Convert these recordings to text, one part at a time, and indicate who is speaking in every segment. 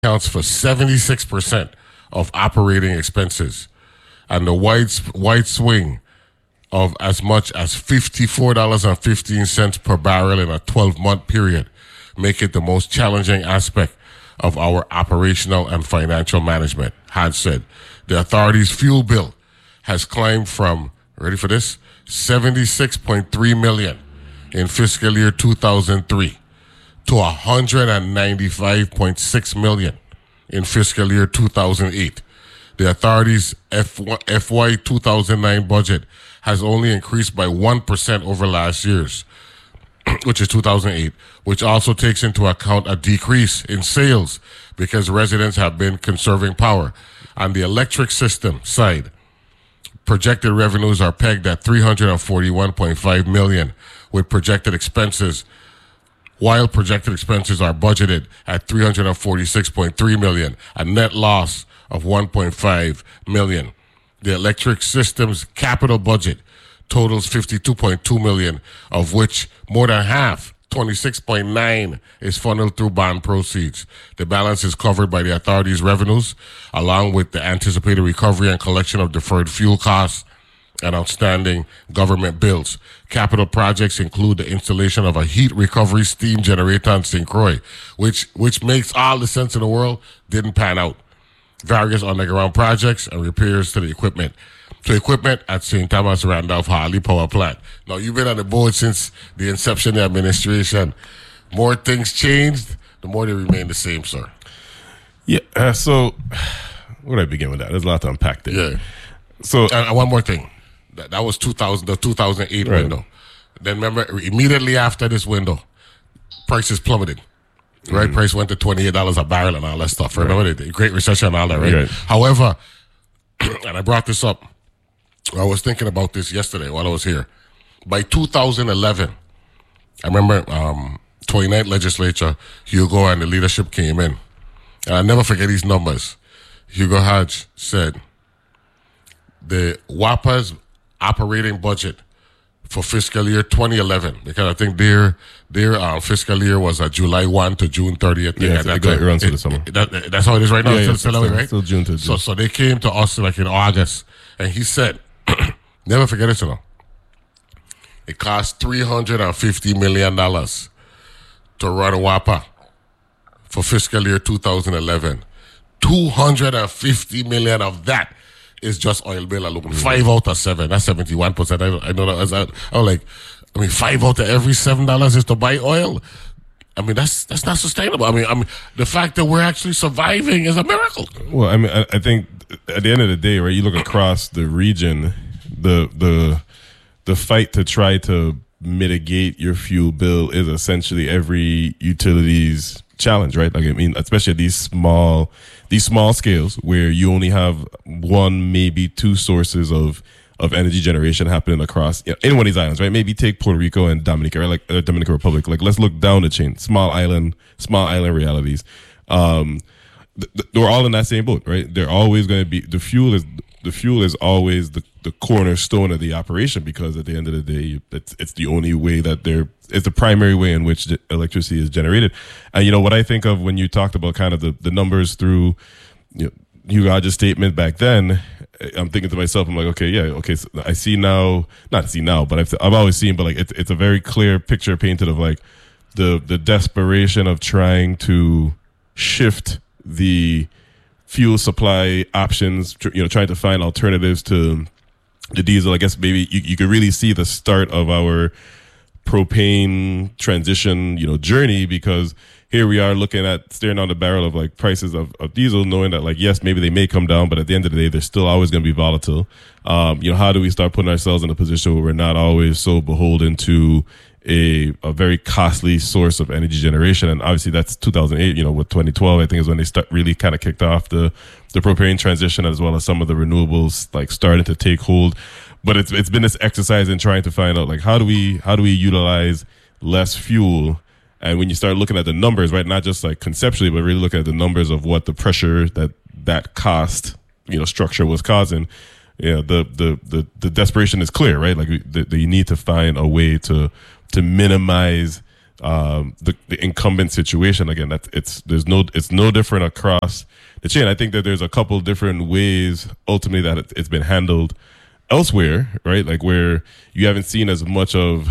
Speaker 1: accounts for 76% of operating expenses, and the wide swing of as much as $54.15 per barrel in a 12-month period make it the most challenging aspect of our operational and financial management, Hodge said. The authority's fuel bill has climbed from, ready for this, $76.3 million in fiscal year 2003 to $195.6 million in fiscal year 2008. The authority's FY 2009 budget has only increased by 1% over last year's, which is 2008, which also takes into account a decrease in sales because residents have been conserving power. On the electric system side, projected revenues are pegged at $341.5 million, with projected expenses, while projected expenses are budgeted at $346.3 million, a net loss of $1.5 million. The electric system's capital budget totals $52.2 million, of which more than half, $26.9, is funneled through bond proceeds. The balance is covered by the authority's revenues, along with the anticipated recovery and collection of deferred fuel costs and outstanding government bills. Capital projects include the installation of a heat recovery steam generator on St. Croix, which makes all the sense in the world, didn't pan out. Various underground projects and repairs to equipment at St. Thomas Randolph Harley Power Plant. Now, you've been on the board since the inception of the administration. More things changed, the more they remain the same, sir.
Speaker 2: Yeah, so where do I begin with that? There's a lot to unpack there.
Speaker 1: Yeah.
Speaker 2: So,
Speaker 1: one more thing. That was the 2008 window. Then remember, immediately after this window, prices plummeted. Right? Price went to $28 a barrel and all that stuff. Remember the Great Recession and all that, right? However, and I brought this up, I was thinking about this yesterday while I was here. By 2011, I remember 29th legislature, Hugo and the leadership came in. And I'll never forget these numbers. Hugo Hodge said the WAPA's operating budget for fiscal year 2011, because I think their fiscal year was July 1 to June 30th.
Speaker 2: Yeah, it runs through the summer.
Speaker 1: That's how it is right now.
Speaker 2: Yeah,
Speaker 1: still right?
Speaker 2: Still June to June.
Speaker 1: So they came to us like in August, and he said, never forget it, it cost $350 million to run WAPA for fiscal year 2011. $250 million of that is just oil bill alone. 5 out of 7. That's 71%. I know that. I'm like, 5 out of every $7 is to buy oil. That's not sustainable. The fact that we're actually surviving is a miracle.
Speaker 2: Well, I think at the end of the day, right? You look across the region, the fight to try to mitigate your fuel bill is essentially every utility's challenge, right? Especially at these small scales where you only have one, maybe two sources of energy generation happening across any one of these islands, right? Maybe take Puerto Rico and Dominica, right? Like Dominican Republic. Like, let's look down the chain, small island realities. We're all in that same boat, right? They're always going to be the fuel is always the cornerstone of the operation, because at the end of the day, it's the only way that it's the primary way in which the electricity is generated. And what I think of when you talked about kind of the numbers through Hugo Hodge's statement back then, I'm thinking to myself, I'm like, so I see now, not see now, but I've always seen, but like it's a very clear picture painted of like the desperation of trying to shift the fuel supply options, trying to find alternatives to the diesel. I guess maybe you could really see the start of our propane transition, journey, because here we are staring down the barrel of like prices of diesel, knowing that like, yes, maybe they may come down, but at the end of the day, they're still always going to be volatile. How do we start putting ourselves in a position where we're not always so beholden to a very costly source of energy generation? And obviously that's 2008, with 2012, I think is when they really kind of kicked off the propane transition, as well as some of the renewables like starting to take hold. But it's been this exercise in trying to find out like, how do we utilize less fuel? And when you start looking at the numbers, right, not just like conceptually, but really looking at the numbers of what the pressure that cost, structure was causing, the desperation is clear, right? Like you need to find a way to minimize the incumbent situation. Again, it's no different across the chain. I think that there's a couple different ways ultimately that it's been handled elsewhere, right? Like where you haven't seen as much of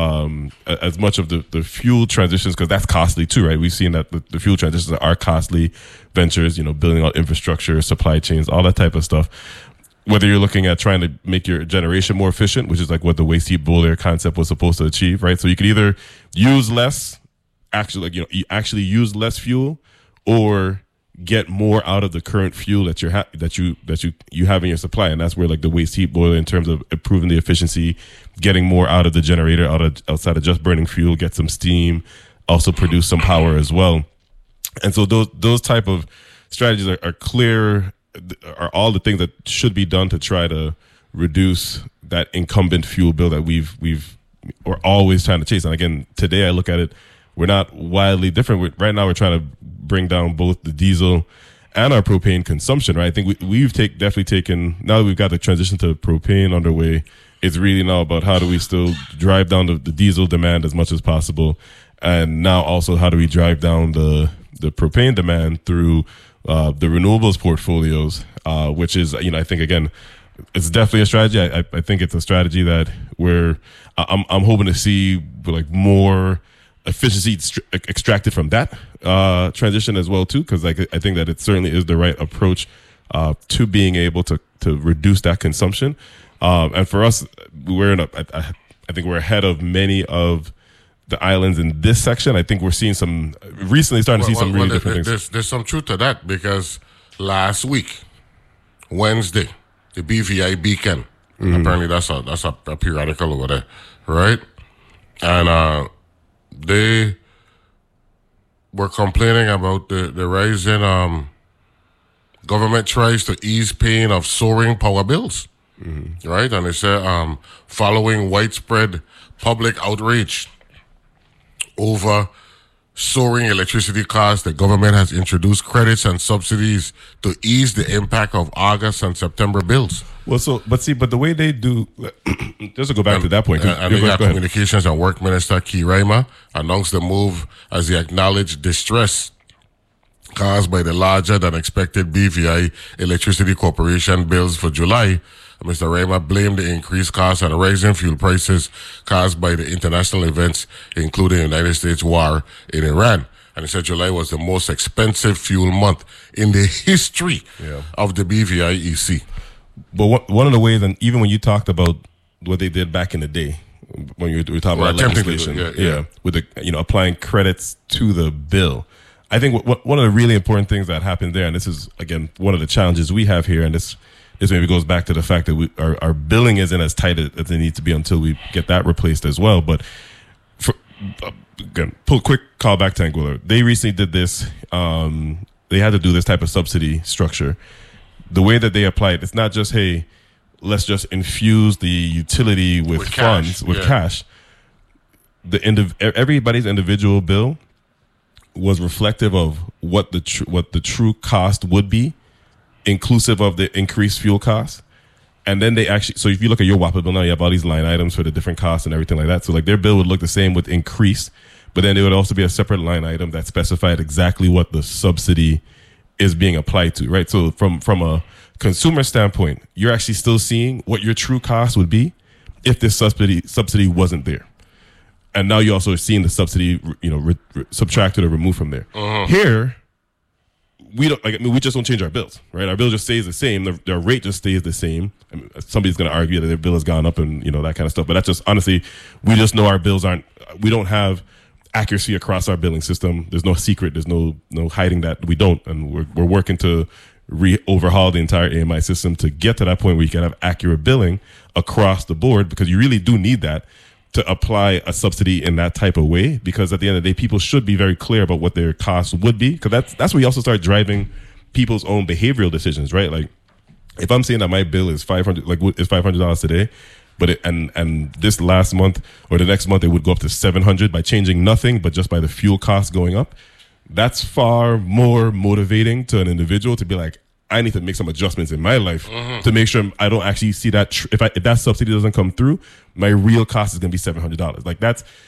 Speaker 2: the fuel transitions, because that's costly too, right? We've seen that the fuel transitions are costly ventures, building out infrastructure, supply chains, all that type of stuff. Whether you're looking at trying to make your generation more efficient, which is like what the waste heat boiler concept was supposed to achieve, right? So you could either use less, you actually use less fuel, or get more out of the current fuel that you have in your supply. And that's where like the waste heat boiler, in terms of improving the efficiency, getting more out of the generator, outside of just burning fuel, get some steam, also produce some power as well. And so those type of strategies are clear, are all the things that should be done to try to reduce that incumbent fuel bill that we're always trying to chase. And again, today I look at it, we're not wildly different. Right now we're trying to bring down both the diesel and our propane consumption, right? I think we've definitely taken, now that we've got the transition to propane underway, it's really now about how do we still drive down the diesel demand as much as possible. And now also how do we drive down the propane demand through the renewables portfolios, which is, I think, again, it's definitely a strategy. I think it's a strategy that I'm hoping to see like more efficiency extracted from that transition as well too, because I think that it certainly is the right approach to being able to reduce that consumption. And for us, I think we're ahead of many of the islands in this section. I think we're seeing recently starting to see some really different things.
Speaker 1: There's some truth to that, because last week, Wednesday, the BVI Beacon, apparently that's a periodical over there, right? And they were complaining about the rise in government tries to ease pain of soaring power bills, right? And they said following widespread public outrage over soaring electricity costs, the government has introduced credits and subsidies to ease the impact of August and September bills.
Speaker 2: Well, but the way they do, just to go back to that point.
Speaker 1: And the Communications and Work Minister Key Raima announced the move as he acknowledged distress caused by the larger than expected BVI Electricity Corporation bills for July. Mr. Raima blamed the increased costs and rising fuel prices caused by the international events, including the United States war in Iran. And he said July was the most expensive fuel month in the history of the BVI EC.
Speaker 2: But one of the ways, and even when you talked about what they did back in the day, when you were talking about legislation, with the applying credits to the bill, I think one of the really important things that happened there, and this is again one of the challenges we have here, and this maybe goes back to the fact that our billing isn't as tight as it needs to be until we get that replaced as well. But again, pull a quick call back to Anguilla. They recently did this. They had to do this type of subsidy structure. The way that they apply it, it's not just, hey, let's just infuse the utility with funds, cash. Everybody's individual bill was reflective of what the true cost would be, inclusive of the increased fuel costs. And then they actually, so if you look at your WAPA bill now, you have all these line items for the different costs and everything like that. So like their bill would look the same with increase, but then there would also be a separate line item that specified exactly what the subsidy is being applied to, right? So from a consumer standpoint, you're actually still seeing what your true cost would be if this subsidy wasn't there. And now you're also seeing the subsidy, subtracted or removed from there. Here, we just don't change our bills, right? Our bill just stays the same. Their rate just stays the same. I mean, somebody's going to argue that their bill has gone up and, that kind of stuff. But that's just, honestly, we just know our bills we don't have accuracy across our billing system. There's no secret. There's no hiding that we don't. And we're working to overhaul the entire AMI system to get to that point where you can have accurate billing across the board, because you really do need that to apply a subsidy in that type of way, because at the end of the day, people should be very clear about what their costs would be, because that's where you also start driving people's own behavioral decisions, right? Like if I'm saying that my bill is $500 today, but and this last month or the next month it would go up to $700 by changing nothing but just by the fuel costs going up, that's far more motivating to an individual to be like, I need to make some adjustments in my life to make sure I don't actually see that. If that subsidy doesn't come through, my real cost is going to be $700. Like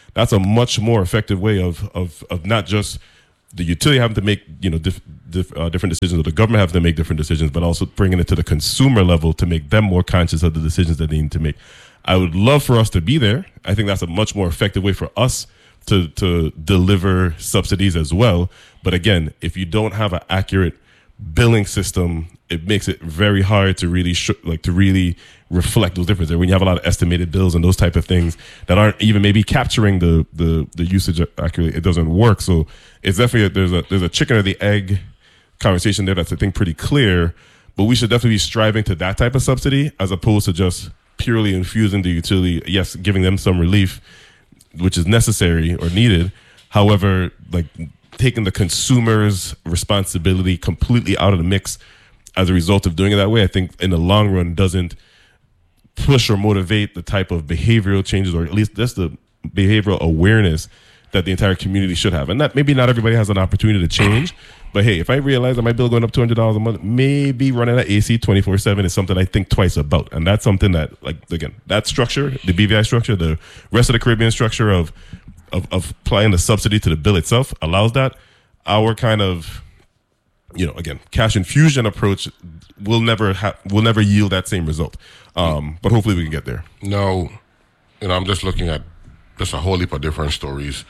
Speaker 2: that's a much more effective way of not just the utility having to make different decisions, or the government having to make different decisions, but also bringing it to the consumer level to make them more conscious of the decisions that they need to make. I would love for us to be there. I think that's a much more effective way for us to deliver subsidies as well. But again, if you don't have an accurate billing system, it makes it very hard to really to really reflect those differences. When you have a lot of estimated bills and those type of things that aren't even maybe capturing the usage accurately, it doesn't work. So it's definitely there's a chicken or the egg conversation there that's, I think, pretty clear. But we should definitely be striving to that type of subsidy as opposed to just purely infusing the utility. Yes, giving them some relief, which is necessary or needed. However, like taking the consumer's responsibility completely out of the mix as a result of doing it that way, I think in the long run doesn't push or motivate the type of behavioral changes, or at least that's the behavioral awareness that the entire community should have. And that maybe not everybody has an opportunity to change, but hey, if I realize that my bill going up $200 a month, maybe running that AC 24/7 is something I think twice about. And that's something that, like, again, that structure, the BVI structure, the rest of the Caribbean structure of applying the subsidy to the bill itself allows that. Our kind of, again, cash infusion approach will never yield that same result. But hopefully we can get there.
Speaker 1: No, I'm just looking at just a whole heap of different stories.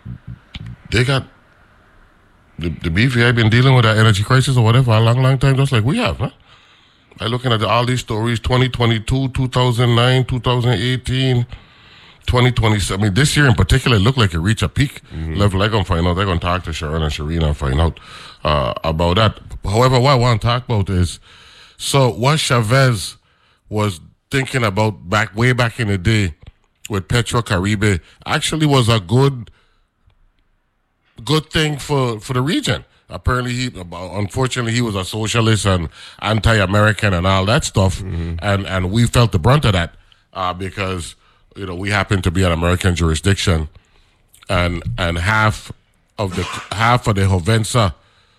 Speaker 1: They got the BVI been dealing with that energy crisis or whatever for a long, long time, just like we have, huh? I'm looking at all these stories, 2022, 2009, 2018, 2027. I mean, this year in particular, it looked like it reached a peak level. They're going to find out. They're going to talk to Sharon and Sharina and find out about that. However, what I want to talk about is, so what Chavez was thinking about way back in the day with Petrocaribe actually was a good thing for the region. Apparently, unfortunately, he was a socialist and anti-American and all that stuff, and we felt the brunt of that because we happen to be an American jurisdiction, and half of the Hovensa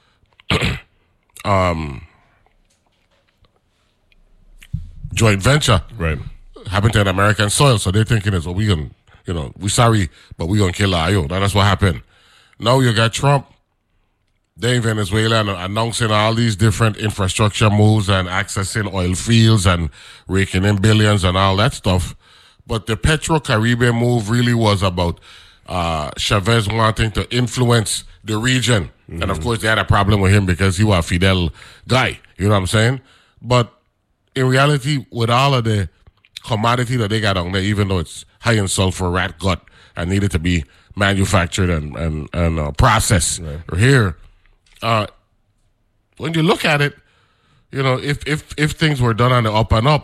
Speaker 1: joint venture happened to an American soil, so they're thinking is, we sorry, but we gonna kill IO. That's what happened. Now you got Trump, they in Venezuela announcing all these different infrastructure moves and accessing oil fields and raking in billions and all that stuff. But the Petrocaribe move really was about Chavez wanting to influence the region. And of course, they had a problem with him because he was a Fidel guy. You know what I'm saying? But in reality, with all of the commodity that they got on there, even though it's high in sulfur, rat gut, and needed to be manufactured and processed here, when you look at it, if things were done on the up and up,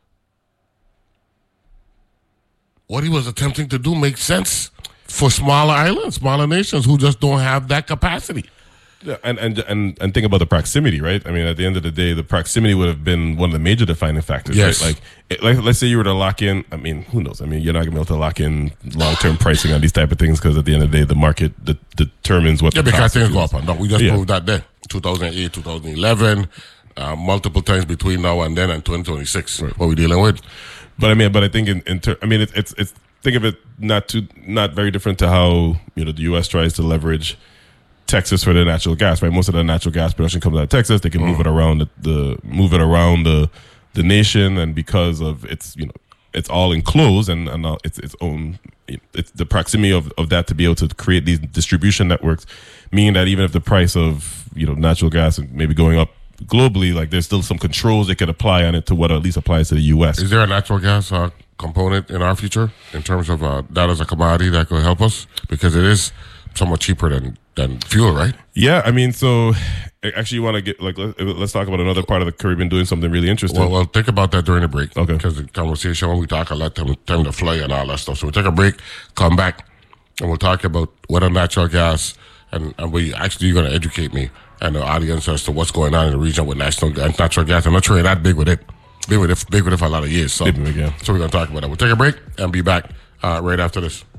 Speaker 1: what he was attempting to do makes sense for smaller islands, smaller nations who just don't have that capacity.
Speaker 2: Yeah, and think about the proximity, right? I mean, at the end of the day, the proximity would have been one of the major defining factors,
Speaker 1: yes.
Speaker 2: Right? Like let's say you were to lock in. I mean, who knows? I mean, you're not gonna be able to lock in long-term pricing on these type of things because at the end of the day, the market determines what.
Speaker 1: Yeah,
Speaker 2: the
Speaker 1: because things
Speaker 2: is.
Speaker 1: go up and down. We just proved that there, 2008, 2011, multiple times between now and then, and 2026. Right. What we're dealing with. But
Speaker 2: I think it's think of it not very different to how the U.S. tries to leverage Texas for their natural gas, right? Most of the natural gas production comes out of Texas. They can move it around the nation, and because of it's all enclosed and its own, it's the proximity of that to be able to create these distribution networks, meaning that even if the price of natural gas is maybe going up globally, like there's still some controls they could apply on it to what at least applies to the U.S.
Speaker 1: Is there a natural gas component in our future in terms of that as a commodity that could help us, because it is somewhat cheaper than fuel, right?
Speaker 2: Yeah, I mean, so actually, you want to get let's talk about another part of the Caribbean doing something really interesting.
Speaker 1: Well, think about that during the break,
Speaker 2: okay? Because
Speaker 1: the conversation when we talk a lot time to fly and all that stuff. So we'll take a break, come back, and we'll talk about whether natural gas and you're going to educate me and the audience as to what's going on in the region with natural gas. I'm not sure that big with it. Big with it for a lot of years. So we're going to talk about that. We'll take a break and be back right after this.